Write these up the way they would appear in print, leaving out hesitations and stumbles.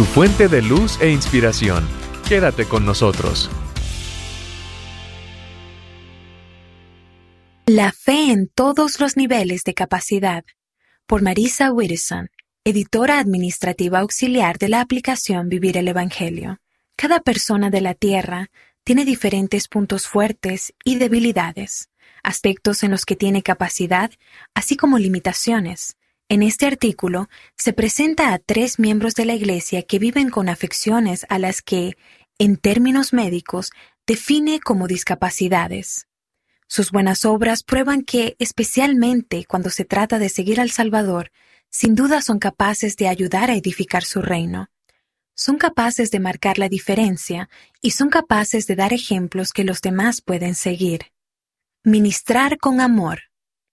tu fuente de luz e inspiración. Quédate con nosotros. La fe en todos los niveles de capacidad, por Marisa Whittison, editora administrativa auxiliar de la aplicación Vivir el Evangelio. Cada persona de la Tierra tiene diferentes puntos fuertes y debilidades, aspectos en los que tiene capacidad, así como limitaciones. En este artículo se presenta a 3 miembros de la Iglesia que viven con afecciones a las que, en términos médicos, define como discapacidades. Sus buenas obras prueban que, especialmente cuando se trata de seguir al Salvador, sin duda son capaces de ayudar a edificar su reino. Son capaces de marcar la diferencia y son capaces de dar ejemplos que los demás pueden seguir. Ministrar con amor.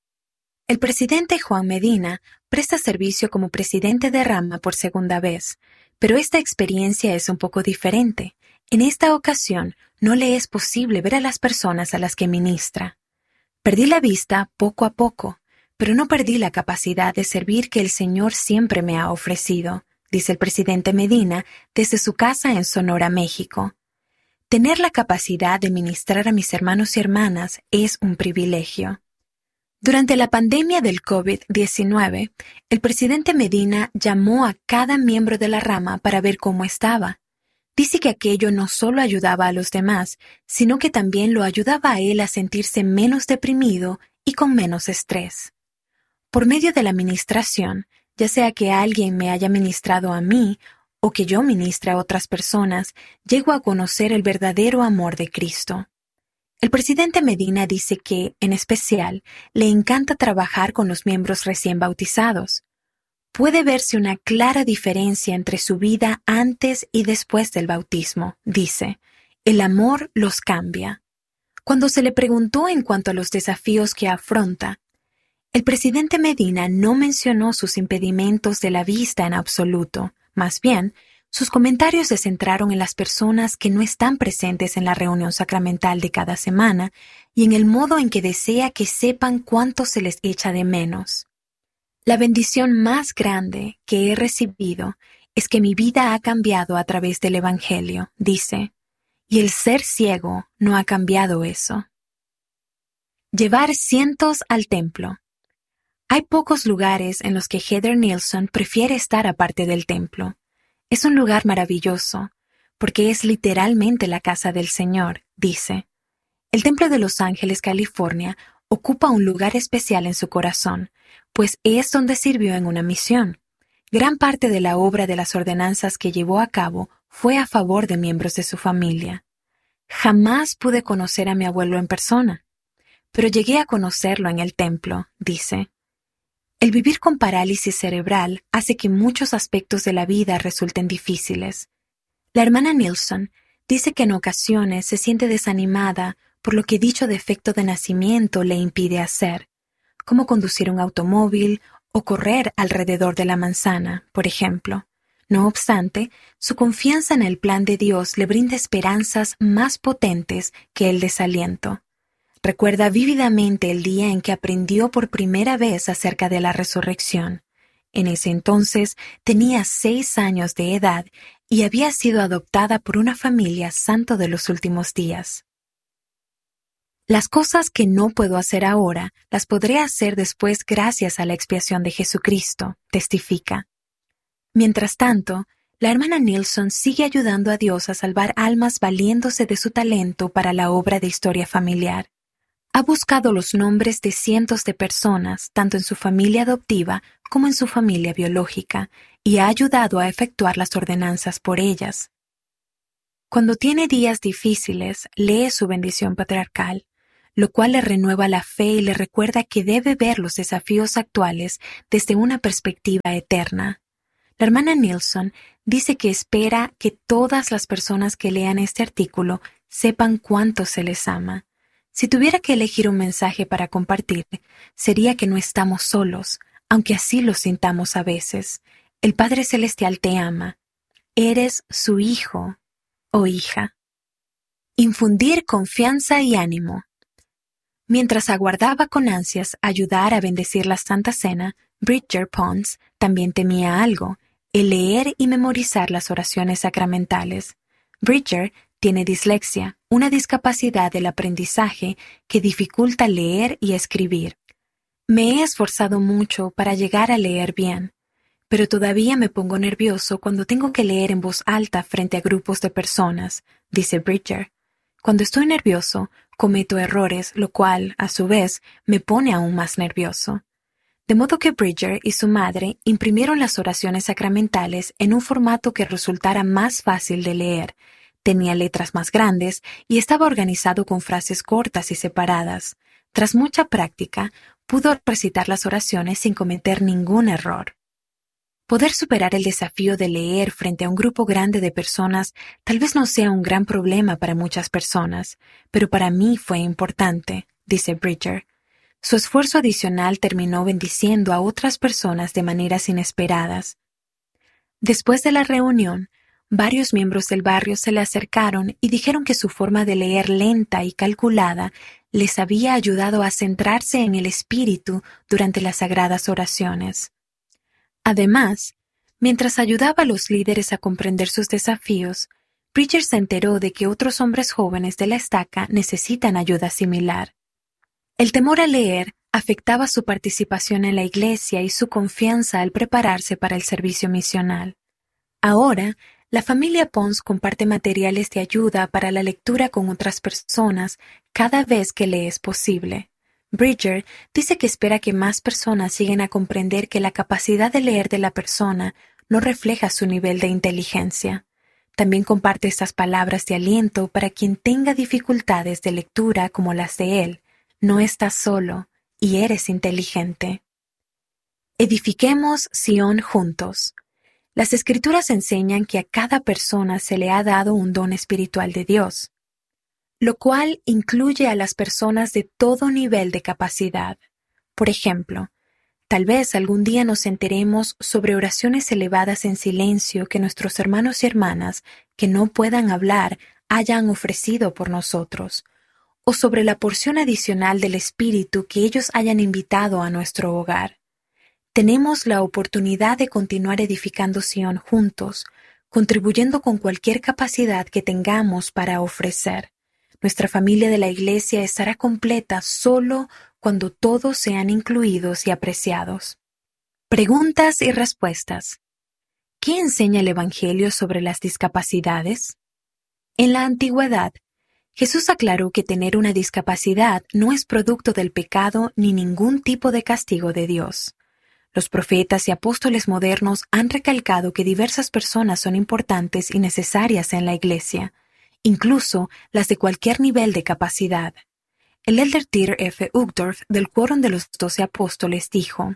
El presidente Juan Medina presta servicio como presidente de Rama por segunda vez, pero esta experiencia es un poco diferente. En esta ocasión, no le es posible ver a las personas a las que ministra. Perdí la vista poco a poco, pero no perdí la capacidad de servir que el Señor siempre me ha ofrecido, dice el presidente Medina desde su casa en Sonora, México. Tener la capacidad de ministrar a mis hermanos y hermanas es un privilegio. Durante la pandemia del COVID-19, el presidente Medina llamó a cada miembro de la Rama para ver cómo estaba. Dice que aquello no solo ayudaba a los demás, sino que también lo ayudaba a él a sentirse menos deprimido y con menos estrés. Por medio de la ministración, ya sea que alguien me haya ministrado a mí o que yo ministre a otras personas, llego a conocer el verdadero amor de Cristo. El presidente Medina dice que, en especial, le encanta trabajar con los miembros recién bautizados. Puede verse una clara diferencia entre su vida antes y después del bautismo, dice. El amor los cambia. Cuando se le preguntó en cuanto a los desafíos que afronta, el presidente Medina no mencionó sus impedimentos de la vista en absoluto. Más bien, sus comentarios se centraron en las personas que no están presentes en la reunión sacramental de cada semana y en el modo en que desea que sepan cuánto se les echa de menos. La bendición más grande que he recibido es que mi vida ha cambiado a través del Evangelio, dice, y el ser ciego no ha cambiado eso. Llevar cientos al templo. Hay pocos lugares en los que Heather Nilsson prefiere estar aparte del templo. Es un lugar maravilloso, porque es literalmente la casa del Señor, dice. El Templo de Los Ángeles, California, ocupa un lugar especial en su corazón, pues es donde sirvió en una misión. Gran parte de la obra de las ordenanzas que llevó a cabo fue a favor de miembros de su familia. Jamás pude conocer a mi abuelo en persona, pero llegué a conocerlo en el templo, dice. El vivir con parálisis cerebral hace que muchos aspectos de la vida resulten difíciles. La hermana Nilsson dice que en ocasiones se siente desanimada por lo que dicho defecto de nacimiento le impide hacer, como conducir un automóvil o correr alrededor de la manzana, por ejemplo. No obstante, su confianza en el plan de Dios le brinda esperanzas más potentes que el desaliento. Recuerda vívidamente el día en que aprendió por primera vez acerca de la resurrección. En ese entonces tenía 6 años de edad y había sido adoptada por una familia santo de los últimos días. Las cosas que no puedo hacer ahora, las podré hacer después gracias a la expiación de Jesucristo, testifica. Mientras tanto, la hermana Nilsson sigue ayudando a Dios a salvar almas valiéndose de su talento para la obra de historia familiar. Ha buscado los nombres de cientos de personas, tanto en su familia adoptiva como en su familia biológica, y ha ayudado a efectuar las ordenanzas por ellas. Cuando tiene días difíciles, lee su bendición patriarcal, lo cual le renueva la fe y le recuerda que debe ver los desafíos actuales desde una perspectiva eterna. La hermana Nilsson dice que espera que todas las personas que lean este artículo sepan cuánto se les ama. Si tuviera que elegir un mensaje para compartir, sería que no estamos solos, aunque así lo sintamos a veces. El Padre Celestial te ama. Eres su hijo o hija. Infundir confianza y ánimo. Mientras aguardaba con ansias ayudar a bendecir la Santa Cena, Bridger Pons también temía algo. el leer y memorizar las oraciones sacramentales. Bridger tiene dislexia, una discapacidad del aprendizaje que dificulta leer y escribir. Me he esforzado mucho para llegar a leer bien, pero todavía me pongo nervioso cuando tengo que leer en voz alta frente a grupos de personas, dice Bridger. Cuando estoy nervioso, cometo errores, lo cual, a su vez, me pone aún más nervioso. De modo que Bridger y su madre imprimieron las oraciones sacramentales en un formato que resultara más fácil de leer, tenía letras más grandes y estaba organizado con frases cortas y separadas. Tras mucha práctica, pudo recitar las oraciones sin cometer ningún error. Poder superar el desafío de leer frente a un grupo grande de personas tal vez no sea un gran problema para muchas personas, pero para mí fue importante, dice Bridger. Su esfuerzo adicional terminó bendiciendo a otras personas de maneras inesperadas. Después de la reunión, varios miembros del barrio se le acercaron y dijeron que su forma de leer lenta y calculada les había ayudado a centrarse en el espíritu durante las sagradas oraciones. Además, mientras ayudaba a los líderes a comprender sus desafíos, Bridger se enteró de que otros hombres jóvenes de la estaca necesitan ayuda similar. El temor a leer afectaba su participación en la iglesia y su confianza al prepararse para el servicio misional. Ahora, la familia Pons comparte materiales de ayuda para la lectura con otras personas cada vez que le es posible. Bridger dice que espera que más personas lleguen a comprender que la capacidad de leer de la persona no refleja su nivel de inteligencia. También comparte estas palabras de aliento para quien tenga dificultades de lectura como las de él. No estás solo y eres inteligente. Edifiquemos Sion juntos. Las Escrituras enseñan que a cada persona se le ha dado un don espiritual de Dios, lo cual incluye a las personas de todo nivel de capacidad. Por ejemplo, tal vez algún día nos enteremos sobre oraciones elevadas en silencio que nuestros hermanos y hermanas que no puedan hablar hayan ofrecido por nosotros, o sobre la porción adicional del Espíritu que ellos hayan invitado a nuestro hogar. Tenemos la oportunidad de continuar edificando Sion juntos, contribuyendo con cualquier capacidad que tengamos para ofrecer. Nuestra familia de la Iglesia estará completa solo cuando todos sean incluidos y apreciados. Preguntas y respuestas. ¿Qué enseña el Evangelio sobre las discapacidades? En la antigüedad, Jesús aclaró que tener una discapacidad no es producto del pecado ni ningún tipo de castigo de Dios. Los profetas y apóstoles modernos han recalcado que diversas personas son importantes y necesarias en la Iglesia, incluso las de cualquier nivel de capacidad. El elder Dieter F. Uchtdorf del Quórum de los 12 Apóstoles dijo: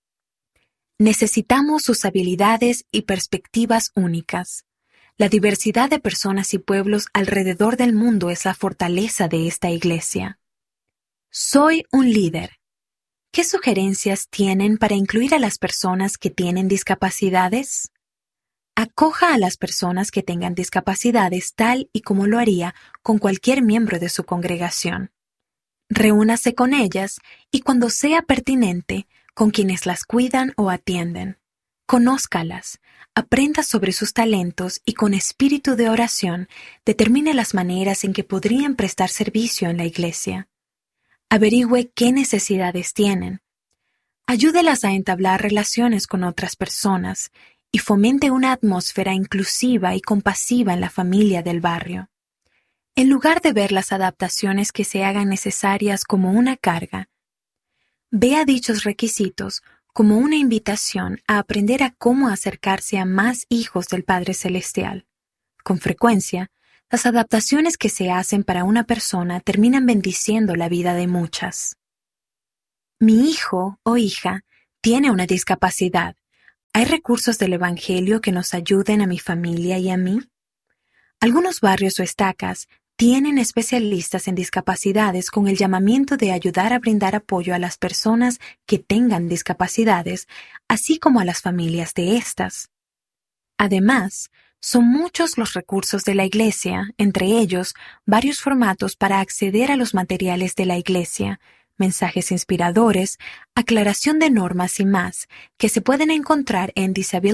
necesitamos sus habilidades y perspectivas únicas. La diversidad de personas y pueblos alrededor del mundo es la fortaleza de esta Iglesia. Soy un líder. ¿Qué sugerencias tienen para incluir a las personas que tienen discapacidades? Acoja a las personas que tengan discapacidades tal y como lo haría con cualquier miembro de su congregación. Reúnase con ellas y cuando sea pertinente, con quienes las cuidan o atienden. Conózcalas, aprenda sobre sus talentos y con espíritu de oración determine las maneras en que podrían prestar servicio en la Iglesia. Averigüe qué necesidades tienen. Ayúdelas a entablar relaciones con otras personas y fomente una atmósfera inclusiva y compasiva en la familia del barrio. En lugar de ver las adaptaciones que se hagan necesarias como una carga, vea dichos requisitos como una invitación a aprender a cómo acercarse a más hijos del Padre Celestial. Con frecuencia, las adaptaciones que se hacen para una persona terminan bendiciendo la vida de muchas. Mi hijo o hija tiene una discapacidad. ¿Hay recursos del Evangelio que nos ayuden a mi familia y a mí? Algunos barrios o estacas tienen especialistas en discapacidades con el llamamiento de ayudar a brindar apoyo a las personas que tengan discapacidades, así como a las familias de estas. Además, son muchos los recursos de la Iglesia, entre ellos varios formatos para acceder a los materiales de la Iglesia, mensajes inspiradores, aclaración de normas y más, que se pueden encontrar en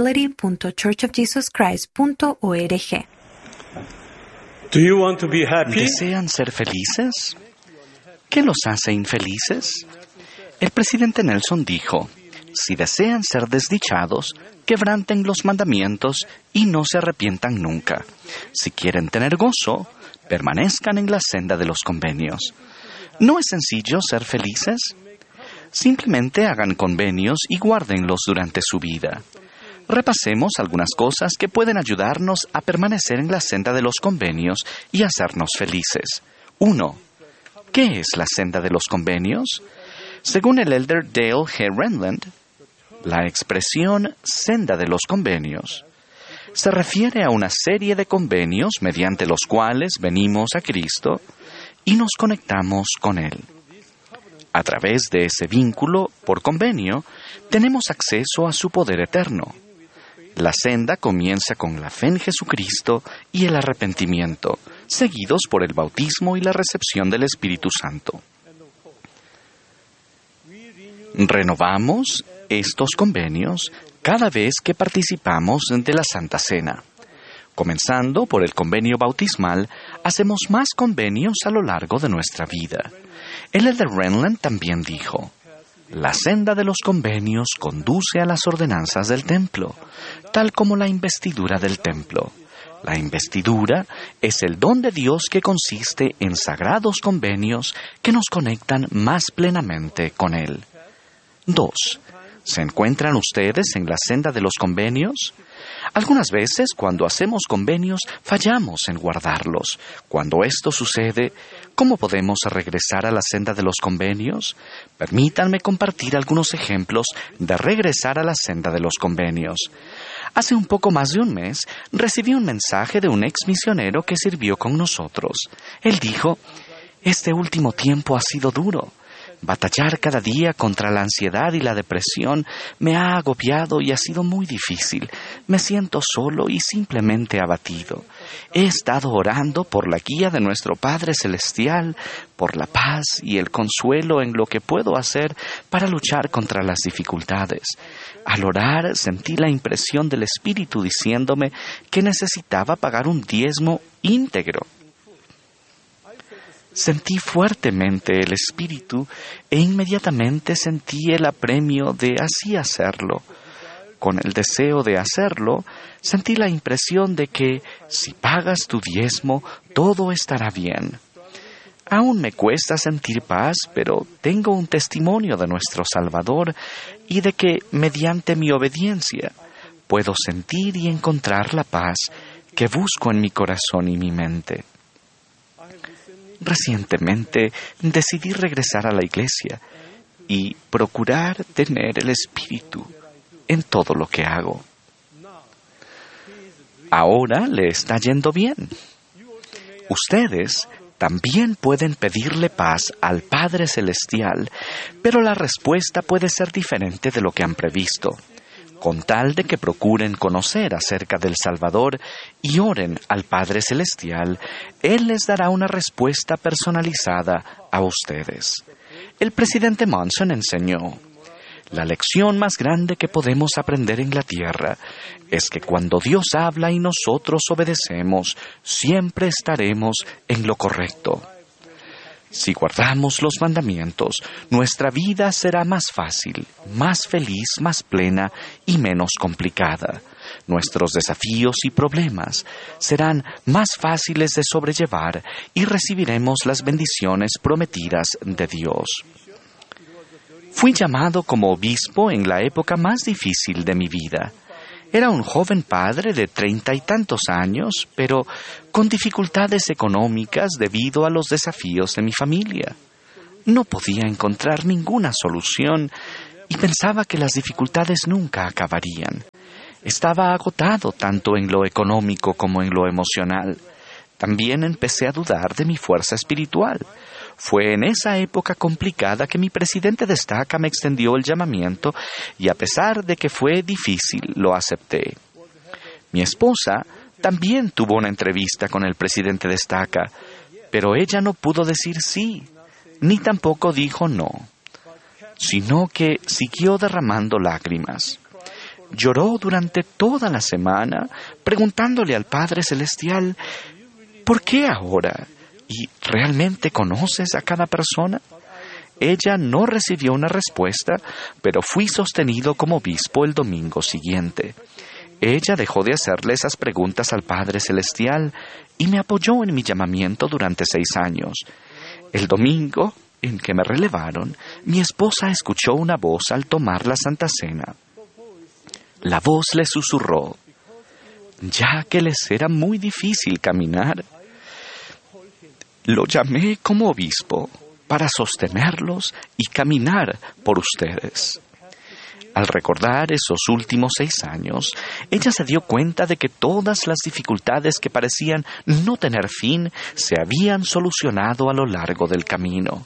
disability.churchofjesuschrist.org. Do you want to be happy? ¿Desean ser felices? ¿Qué los hace infelices? El presidente Nelson dijo: si desean ser desdichados, quebranten los mandamientos y no se arrepientan nunca. Si quieren tener gozo, permanezcan en la senda de los convenios. ¿No es sencillo ser felices? Simplemente hagan convenios y guárdenlos durante su vida. Repasemos algunas cosas que pueden ayudarnos a permanecer en la senda de los convenios y hacernos felices. 1. ¿Qué es la senda de los convenios? Según el elder Dale G. Renland, la expresión senda de los convenios se refiere a una serie de convenios mediante los cuales venimos a Cristo y nos conectamos con Él. A través de ese vínculo por convenio, tenemos acceso a su poder eterno. La senda comienza con la fe en Jesucristo y el arrepentimiento, seguidos por el bautismo y la recepción del Espíritu Santo. Renovamos estos convenios cada vez que participamos de la Santa Cena. Comenzando por el convenio bautismal, hacemos más convenios a lo largo de nuestra vida. El elder Renland también dijo: la senda de los convenios conduce a las ordenanzas del templo, tal como la investidura del templo. La investidura es el don de Dios que consiste en sagrados convenios que nos conectan más plenamente con Él. 2. ¿Se encuentran ustedes en la senda de los convenios? Algunas veces, cuando hacemos convenios, fallamos en guardarlos. Cuando esto sucede, ¿cómo podemos regresar a la senda de los convenios? Permítanme compartir algunos ejemplos de regresar a la senda de los convenios. Hace un poco más de un mes, recibí un mensaje de un ex misionero que sirvió con nosotros. Él dijo: este último tiempo ha sido duro. Batallar cada día contra la ansiedad y la depresión me ha agobiado y ha sido muy difícil. Me siento solo y simplemente abatido. He estado orando por la guía de nuestro Padre Celestial, por la paz y el consuelo en lo que puedo hacer para luchar contra las dificultades. Al orar, sentí la impresión del Espíritu diciéndome que necesitaba pagar un diezmo íntegro. Sentí fuertemente el Espíritu e inmediatamente sentí el apremio de así hacerlo. Con el deseo de hacerlo, sentí la impresión de que si pagas tu diezmo, todo estará bien. Aún me cuesta sentir paz, pero tengo un testimonio de nuestro Salvador y de que, mediante mi obediencia, puedo sentir y encontrar la paz que busco en mi corazón y mi mente. Recientemente decidí regresar a la iglesia y procurar tener el Espíritu en todo lo que hago. Ahora le está yendo bien. Ustedes también pueden pedirle paz al Padre Celestial, pero la respuesta puede ser diferente de lo que han previsto. Con tal de que procuren conocer acerca del Salvador y oren al Padre Celestial, Él les dará una respuesta personalizada a ustedes. El presidente Monson enseñó: la lección más grande que podemos aprender en la tierra es que cuando Dios habla y nosotros obedecemos, siempre estaremos en lo correcto. Si guardamos los mandamientos, nuestra vida será más fácil, más feliz, más plena y menos complicada. Nuestros desafíos y problemas serán más fáciles de sobrellevar y recibiremos las bendiciones prometidas de Dios. Fui llamado como obispo en la época más difícil de mi vida. Era un joven padre de 30 y tantos años, pero con dificultades económicas debido a los desafíos de mi familia. No podía encontrar ninguna solución y pensaba que las dificultades nunca acabarían. Estaba agotado tanto en lo económico como en lo emocional. También empecé a dudar de mi fuerza espiritual. Fue en esa época complicada que mi presidente de estaca me extendió el llamamiento y a pesar de que fue difícil, lo acepté. Mi esposa también tuvo una entrevista con el presidente de estaca, pero ella no pudo decir sí. ni tampoco dijo no, sino que siguió derramando lágrimas. Lloró durante toda la semana, preguntándole al Padre Celestial, ¿por qué ahora? ¿Y realmente conoces a cada persona? Ella no recibió una respuesta, pero fui sostenido como obispo el domingo siguiente. Ella dejó de hacerle esas preguntas al Padre Celestial y me apoyó en mi llamamiento durante 6 años. El domingo en que me relevaron, mi esposa escuchó una voz al tomar la Santa Cena. La voz le susurró, ya que les era muy difícil caminar. Lo llamé como obispo para sostenerlos y caminar por ustedes. Al recordar esos últimos 6 años, ella se dio cuenta de que todas las dificultades que parecían no tener fin se habían solucionado a lo largo del camino.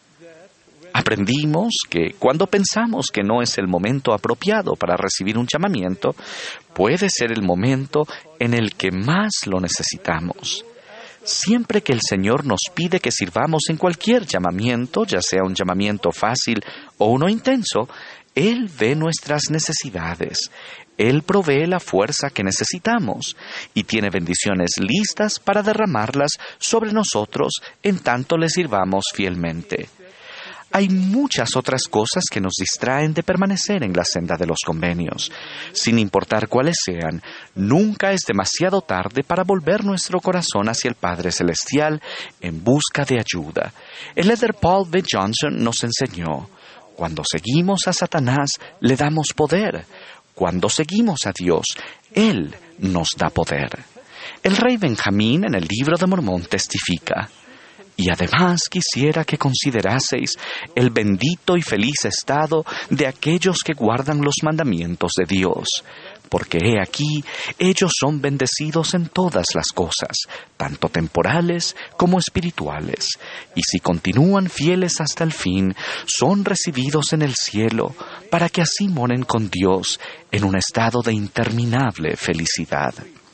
Aprendimos que cuando pensamos que no es el momento apropiado para recibir un llamamiento, puede ser el momento en el que más lo necesitamos. Siempre que el Señor nos pide que sirvamos en cualquier llamamiento, ya sea un llamamiento fácil o uno intenso, Él ve nuestras necesidades. Él provee la fuerza que necesitamos y tiene bendiciones listas para derramarlas sobre nosotros en tanto le sirvamos fielmente. Hay muchas otras cosas que nos distraen de permanecer en la senda de los convenios. Sin importar cuáles sean, nunca es demasiado tarde para volver nuestro corazón hacia el Padre Celestial en busca de ayuda. El elder Paul B. Johnson nos enseñó, cuando seguimos a Satanás, le damos poder. Cuando seguimos a Dios, Él nos da poder. El rey Benjamín en el Libro de Mormón testifica, y además quisiera que consideraseis el bendito y feliz estado de aquellos que guardan los mandamientos de Dios, porque he aquí, ellos son bendecidos en todas las cosas, tanto temporales como espirituales, y si continúan fieles hasta el fin, son recibidos en el cielo, para que así moren con Dios en un estado de interminable felicidad.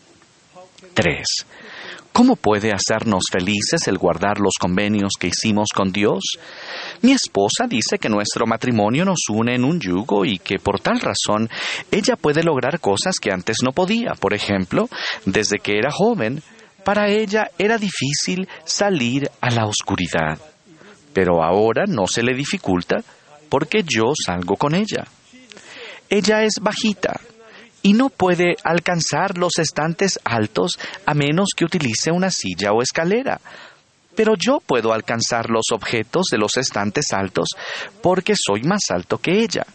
3. ¿Cómo puede hacernos felices el guardar los convenios que hicimos con Dios? Mi esposa dice que nuestro matrimonio nos une en un yugo y que por tal razón ella puede lograr cosas que antes no podía. Por ejemplo, desde que era joven, para ella era difícil salir a la oscuridad. Pero ahora no se le dificulta porque yo salgo con ella. Ella es bajita y no puede alcanzar los estantes altos a menos que utilice una silla o escalera. Pero yo puedo alcanzar los objetos de los estantes altos porque soy más alto que ella.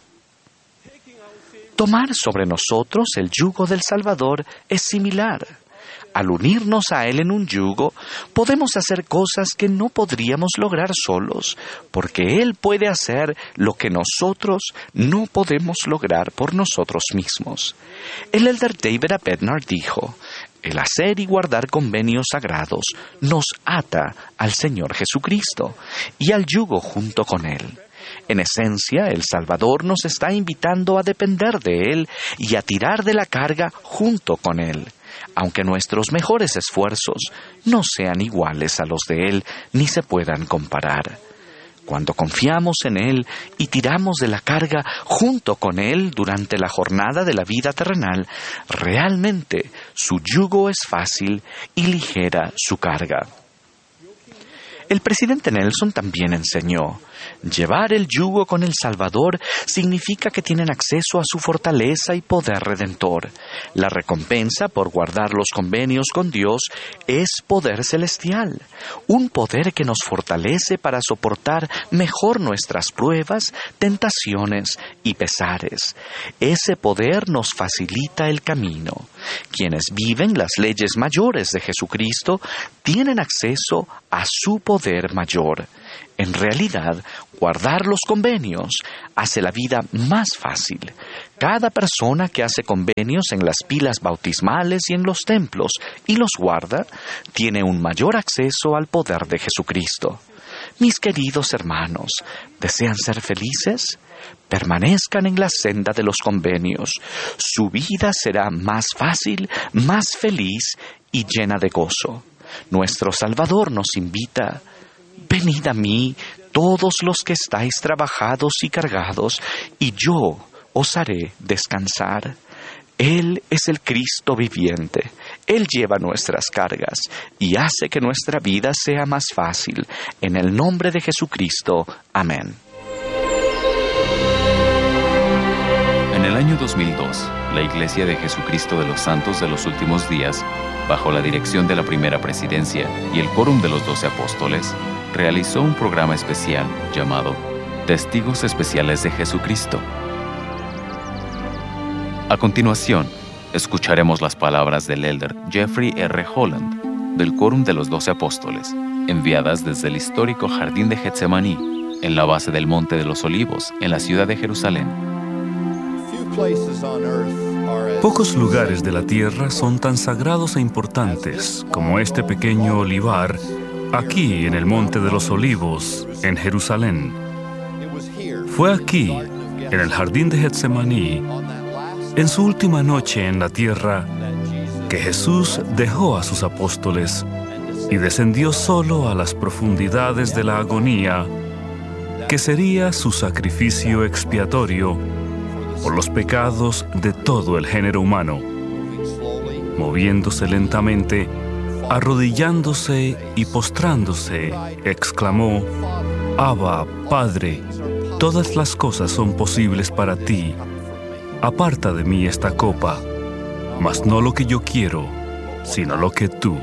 Tomar sobre nosotros el yugo del Salvador es similar. Al unirnos a Él en un yugo, podemos hacer cosas que no podríamos lograr solos, porque Él puede hacer lo que nosotros no podemos lograr por nosotros mismos. El elder David A. Bednar dijo, el hacer y guardar convenios sagrados nos ata al Señor Jesucristo y al yugo junto con Él. En esencia, el Salvador nos está invitando a depender de Él y a tirar de la carga junto con Él, aunque nuestros mejores esfuerzos no sean iguales a los de Él ni se puedan comparar. Cuando confiamos en Él y tiramos de la carga junto con Él durante la jornada de la vida terrenal, realmente su yugo es fácil y ligera su carga. El presidente Nelson también enseñó, llevar el yugo con el Salvador significa que tienen acceso a su fortaleza y poder redentor. La recompensa por guardar los convenios con Dios es poder celestial, un poder que nos fortalece para soportar mejor nuestras pruebas, tentaciones y pesares. Ese poder nos facilita el camino. Quienes viven las leyes mayores de Jesucristo tienen acceso a su poder mayor. En realidad, guardar los convenios hace la vida más fácil. Cada persona que hace convenios en las pilas bautismales y en los templos y los guarda, tiene un mayor acceso al poder de Jesucristo. Mis queridos hermanos, ¿desean ser felices? Permanezcan en la senda de los convenios. Su vida será más fácil, más feliz y llena de gozo. Nuestro Salvador nos invita, venid a mí, todos los que estáis trabajados y cargados, y yo os haré descansar. Él es el Cristo viviente. Él lleva nuestras cargas y hace que nuestra vida sea más fácil. En el nombre de Jesucristo. Amén. En el año 2002, la Iglesia de Jesucristo de los Santos de los Últimos Días, bajo la dirección de la Primera Presidencia y el Quórum de los 12 Apóstoles, realizó un programa especial llamado Testigos Especiales de Jesucristo. A continuación, escucharemos las palabras del elder Jeffrey R. Holland, del Quórum de los 12 Apóstoles, enviadas desde el histórico Jardín de Getsemaní, en la base del Monte de los Olivos, en la ciudad de Jerusalén. Pocos lugares de la tierra son tan sagrados e importantes como este pequeño olivar aquí en el Monte de los Olivos, en Jerusalén. Fue aquí, en el Jardín de Getsemaní, en su última noche en la tierra, que Jesús dejó a sus apóstoles y descendió solo a las profundidades de la agonía, que sería su sacrificio expiatorio por los pecados de todo el género humano. Moviéndose lentamente, arrodillándose y postrándose, exclamó: Abba, Padre, todas las cosas son posibles para ti. Aparta de mí esta copa, mas no lo que yo quiero, sino lo que tú.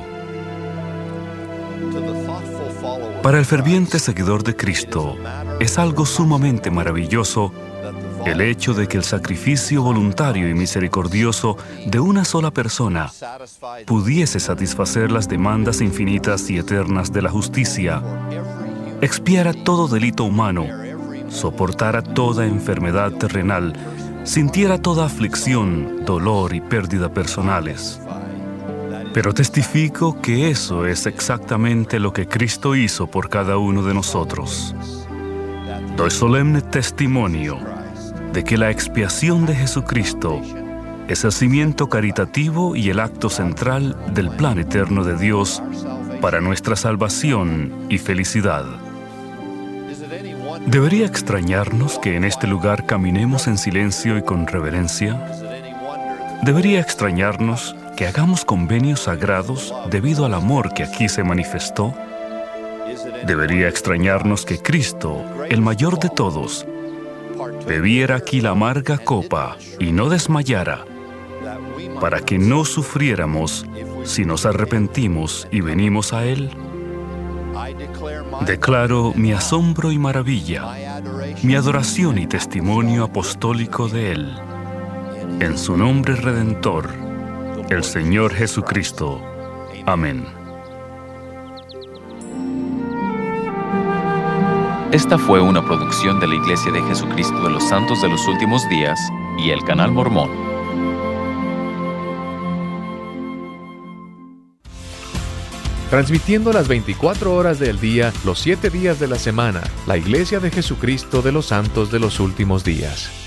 Para el ferviente seguidor de Cristo, es algo sumamente maravilloso el hecho de que el sacrificio voluntario y misericordioso de una sola persona pudiese satisfacer las demandas infinitas y eternas de la justicia, expiara todo delito humano, soportara toda enfermedad terrenal, sintiera toda aflicción, dolor y pérdida personales. Pero testifico que eso es exactamente lo que Cristo hizo por cada uno de nosotros. Doy solemne testimonio de que la expiación de Jesucristo es el cimiento caritativo y el acto central del plan eterno de Dios para nuestra salvación y felicidad. ¿Debería extrañarnos que en este lugar caminemos en silencio y con reverencia? ¿Debería extrañarnos que hagamos convenios sagrados debido al amor que aquí se manifestó? ¿Debería extrañarnos que Cristo, el mayor de todos, bebiera aquí la amarga copa y no desmayara, para que no sufriéramos si nos arrepentimos y venimos a Él? Declaro mi asombro y maravilla, mi adoración y testimonio apostólico de Él. En su nombre redentor, el Señor Jesucristo. Amén. Esta fue una producción de la Iglesia de Jesucristo de los Santos de los Últimos Días y el Canal Mormón. Transmitiendo las 24 horas del día, los 7 días de la semana, la Iglesia de Jesucristo de los Santos de los Últimos Días.